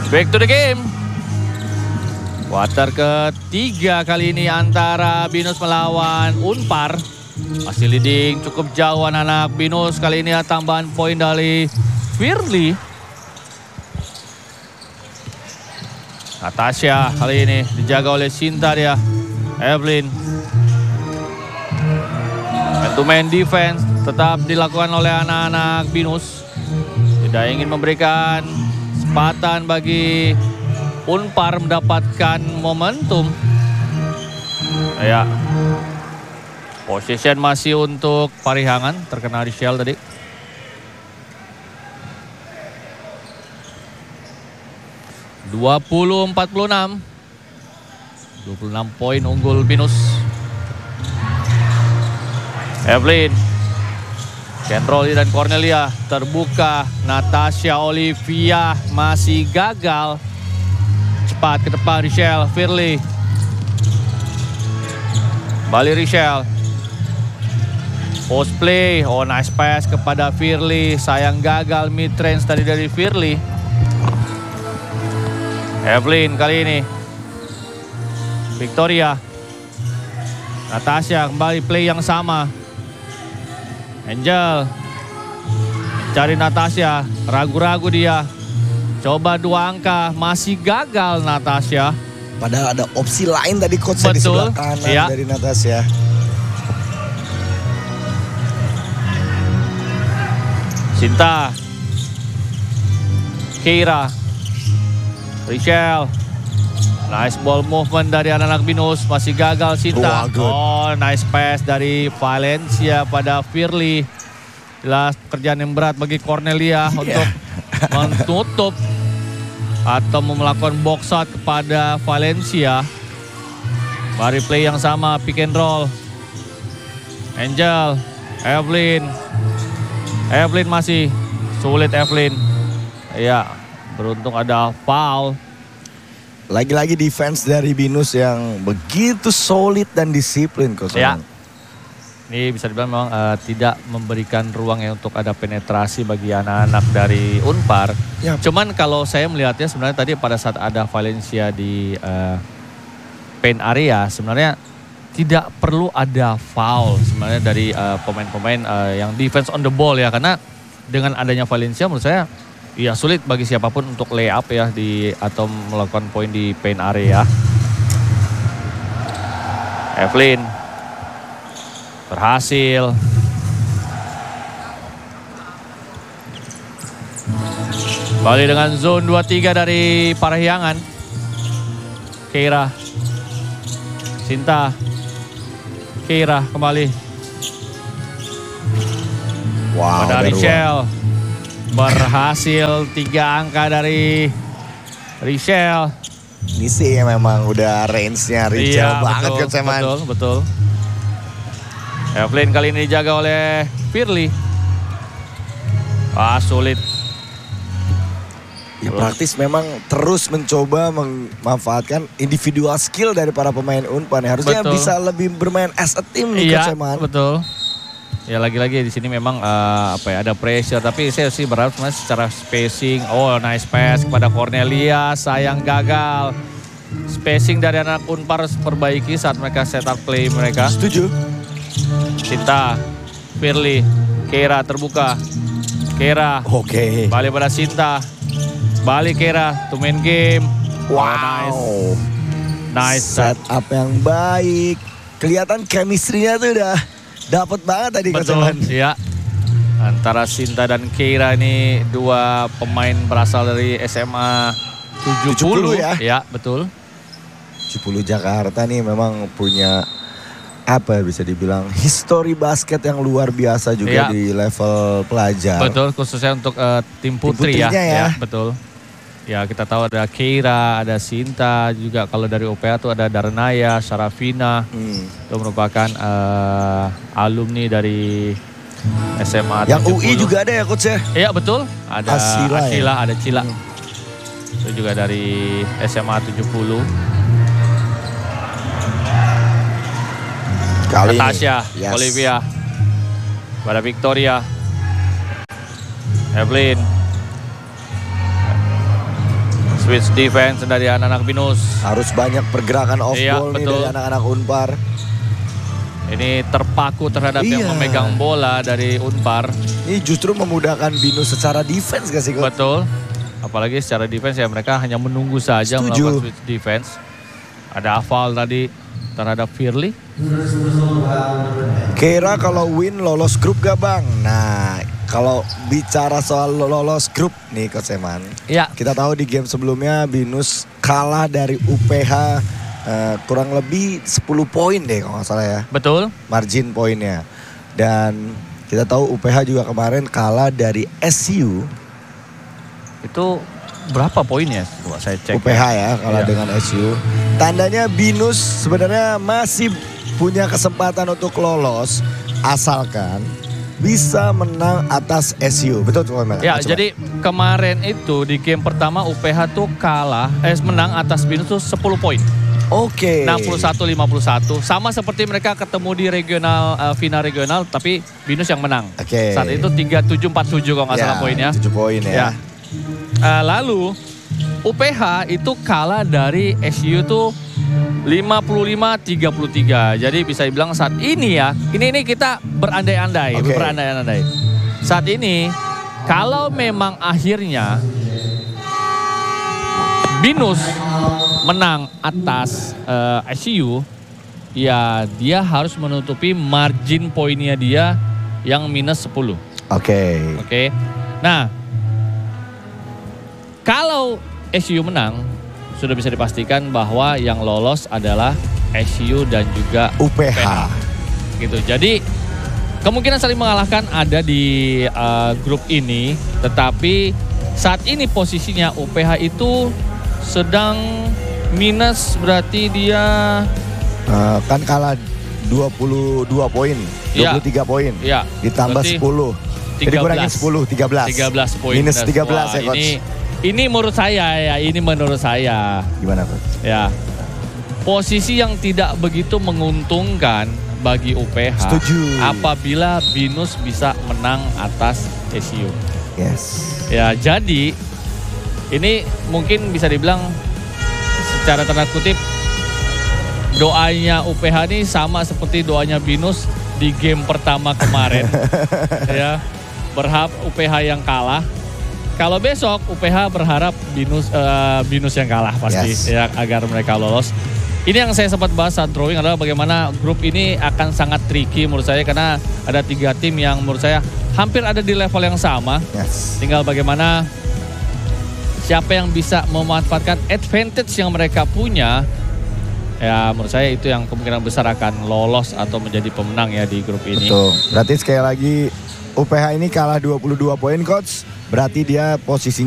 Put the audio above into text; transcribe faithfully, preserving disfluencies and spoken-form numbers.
Back to the game. Quarter ketiga kali ini antara Binus melawan Unpar. Masih leading cukup jauh anak-anak Binus. Kali ini tambahan poin dari Firly. Natasha kali ini dijaga oleh Sinta dia. Evelyn. Man-to-man defense tetap dilakukan oleh anak-anak Binus. Tidak ingin memberikan kesempatan bagi Unpar mendapatkan momentum. Ya. Possession masih untuk Parihangan, terkena di shell tadi. dua puluh empat puluh enam. dua puluh enam poin unggul Binus. Evelyn. Kendroli dan Cornelia terbuka. Natasha Olivia masih gagal. Cepat ke depan Richelle. Firly. Balik Richelle. Post play. Oh, nice pass kepada Firly. Sayang gagal mid range tadi dari Firly. Evelyn kali ini. Victoria. Natasha kembali play yang sama. Angel. Cari Natasha. Ragu-ragu dia. Coba dua angka. Masih gagal Natasha. Padahal ada opsi lain tadi coach di sebelah kanan ya. Dari Natasha. Sinta. Keira. Richelle. Nice ball movement dari anak-anak Binus. Masih gagal Sinta. Oh, nice pass dari Valencia pada Firly. Jelas pekerjaan yang berat bagi Cornelia yeah. untuk menutup atau melakukan box out kepada Valencia. Mari play yang sama, pick and roll. Angel. Evelyn. Evelyn masih sulit Evelyn. Ya, beruntung ada foul. Lagi-lagi defense dari Binus yang begitu solid dan disiplin Coach. Ya. Ini bisa dibilang memang uh, tidak memberikan ruang ya untuk ada penetrasi bagi anak-anak dari Unpar. Ya. Cuman kalau saya melihatnya sebenarnya tadi pada saat ada Valencia di uh, paint area sebenarnya tidak perlu ada foul sebenarnya dari uh, pemain-pemain uh, yang defense on the ball ya. Karena dengan adanya Valencia menurut saya ya sulit bagi siapapun untuk lay up ya di atau melakukan poin di paint area. Evelyn berhasil. Kembali dengan zone dua tiga dari Parahyangan. Keira. Sinta. Keira kembali. Wow, pada Richelle. Berhasil tiga angka dari Richelle. Ini sih memang udah range-nya Richelle iya, banget kan Seman. Betul, betul. Evelyn kali ini dijaga oleh Firly. Wah, sulit. Ya praktis memang terus mencoba memanfaatkan individual skill dari para pemain Unpar. Harusnya betul. Bisa lebih bermain as a team nih iya, Coach Seman. Betul. Ya lagi-lagi di sini memang uh, apa ya ada pressure, tapi saya sih berharap secara spacing. Oh, nice pass kepada Cornelia, sayang gagal. Spacing dari anak Unpar perbaiki saat mereka set up play mereka. Setuju. Sinta, Firly, Keira terbuka. Keira. Oke. Okay. Balik pada Sinta. Balik Keira to main game. Wow. Oh, nice. Nice set up yang baik. Kelihatan chemistry-nya tuh udah dapat banget tadi betul, ya. Antara Sinta dan Keira ini dua pemain berasal dari S M A tujuh puluh, tujuh puluh ya. Ya, betul. tujuh puluh Jakarta nih memang punya apa bisa dibilang history basket yang luar biasa juga ya. Di level pelajar. Betul, khususnya untuk uh, tim putri tim ya. ya. Ya, betul. Ya, kita tahu ada Keira, ada Sinta, juga kalau dari O P A tuh ada Darnaya, Sarafina. Hmm. Itu merupakan uh, alumni dari S M A yang tujuh puluh. U I juga ada ya Coach ya? Iya betul, ada Asila, Asila ya? Ada Cila. Hmm. Itu juga dari S M A tujuh puluh. Kali Natasha, yes. Olivia, pada Victoria, Evelyn. Switch defense dari anak-anak Binus. Harus banyak pergerakan off Iya, ball nih betul. dari anak-anak Unpar. Ini terpaku terhadap Iya. yang memegang bola dari Unpar. Ini justru memudahkan Binus secara defense gak sih Coach? Betul. Apalagi secara defense ya mereka hanya menunggu saja Setuju. melakukan switch defense. Ada foul tadi terhadap Firly. Kira kalau win lolos grup gak Bang? Nah, kalau bicara soal lolos grup nih Coach Eman. Ya. Kita tahu di game sebelumnya Binus kalah dari U P H uh, kurang lebih sepuluh poin deh kalau nggak salah ya. Betul. Margin poinnya. Dan kita tahu U P H juga kemarin kalah dari S U. Itu berapa poinnya? Coba saya cek. U P H ya kalah Iya. dengan S U. Tandanya Binus sebenarnya masih punya kesempatan untuk lolos asalkan bisa menang atas S U. Betul tuh Mel? Ya, Coba. jadi kemarin itu di game pertama U P H tuh kalah, eh menang atas Binus tuh sepuluh poin. Oke. enam puluh satu lima puluh satu. Sama seperti mereka ketemu di regional uh, final regional tapi Binus yang menang. Oke. Saat itu tiga tujuh empat tujuh kalau nggak Ya, salah poinnya. tujuh poin ya. Ya. Uh, lalu U P H itu kalah dari S U tuh lima puluh lima tiga puluh tiga. Jadi bisa dibilang saat ini ya, ini ini kita berandai-andai, Oke. berandai-andai. Saat ini kalau memang akhirnya Binus menang atas uh, S U, ya dia harus menutupi margin poinnya dia yang minus sepuluh. Oke. Oke. Nah, kalau S U menang, sudah bisa dipastikan bahwa yang lolos adalah S U dan juga U P H. gitu. Jadi kemungkinan saling mengalahkan ada di uh, grup ini, tetapi saat ini posisinya U P H itu sedang minus, berarti dia Uh, kan kalah dua puluh dua poin, Iya. dua puluh tiga poin. ya Ditambah berarti sepuluh. Jadi kurangin sepuluh, tiga belas. tiga belas poin. Minus tiga Wah, belas ya Coach. Ini ini menurut saya ya, ini menurut saya. Gimana Coach? Ya, posisi yang tidak begitu menguntungkan bagi U P H. Setuju. Apabila Binus bisa menang atas S U. Yes. Ya, jadi ini mungkin bisa dibilang secara tanda kutip doanya U P H ini sama seperti doanya Binus di game pertama kemarin. Ya, berharap U P H yang kalah. Kalau besok U P H berharap Binus uh, Binus yang kalah pasti, Yes. ya, agar mereka lolos. Ini yang saya sempat bahas saat drawing adalah bagaimana grup ini akan sangat tricky menurut saya karena ada tiga tim yang menurut saya hampir ada di level yang sama. Yes. Tinggal bagaimana siapa yang bisa memanfaatkan advantage yang mereka punya. Ya, menurut saya itu yang kemungkinan besar akan lolos atau menjadi pemenang ya di grup ini. Betul. Berarti sekali lagi U P H ini kalah dua puluh dua poin Coach. Berarti dia posisinya